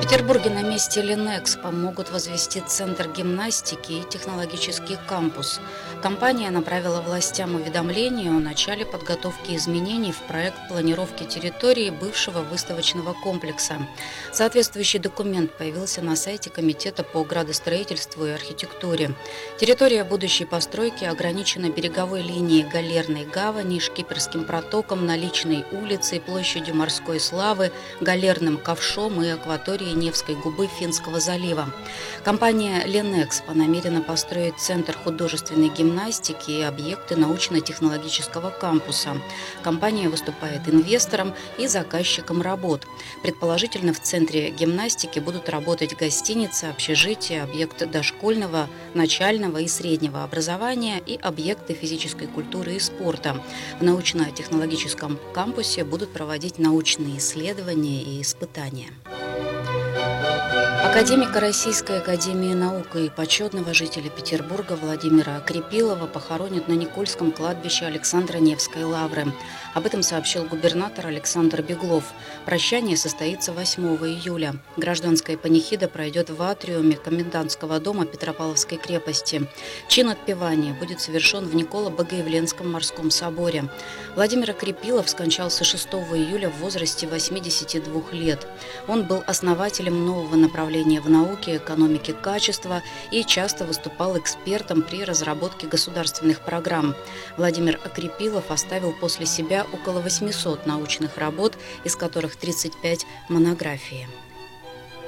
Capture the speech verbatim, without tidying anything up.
Петербурге на месте Ленэкс помогут возвести центр гимнастики и технологический кампус. Компания направила властям уведомление о начале подготовки изменений в проект планировки территории бывшего выставочного комплекса. Соответствующий документ появился на сайте Комитета по градостроительству и архитектуре. Территория будущей постройки ограничена береговой линией Галерной гавани, Шкиперским протоком, Наличной улицей, площадью Морской славы, Галерным ковшом и акваторией Невской губы Финского залива. Компания «Ленэкс» намерена построить центр художественной гимнастики и объекты научно-технологического кампуса. Компания выступает инвестором и заказчиком работ. Предположительно, в центре гимнастики будут работать гостиницы, общежития, объекты дошкольного, начального и среднего образования и объекты физической культуры и спорта. В научно-технологическом кампусе будут проводить научные исследования и испытания. Академика Российской академии наук и почетного жителя Петербурга Владимира Крепилова похоронят на Никольском кладбище Александра Невской лавры. Об этом сообщил губернатор Александр Беглов. Прощание состоится восьмого июля. Гражданская панихида пройдет в атриуме комендантского дома Петропавловской крепости. Чин отпевания будет совершен в Николо-Богоявленском морском соборе. Владимир Крепилов скончался шестого июля в возрасте восьмидесяти двух лет. Он был основателем нового направления в науке, экономике качества и часто выступал экспертом при разработке государственных программ. Владимир Крепилов оставил после себя около восьмисот научных работ, из которых тридцать пять монографий.